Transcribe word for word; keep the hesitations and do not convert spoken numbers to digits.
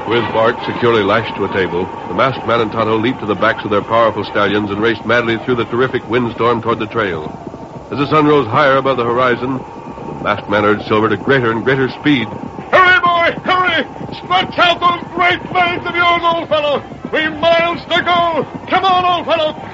With Bart securely lashed to a table, the masked man and Tonto leaped to the backs of their powerful stallions and raced madly through the terrific windstorm toward the trail. As the sun rose higher above the horizon, the masked man urged Silver to greater and greater speed. Hurry, boy, hurry! Stretch out those great legs of yours, old fellow! We've miles to go! Come on, old fellow!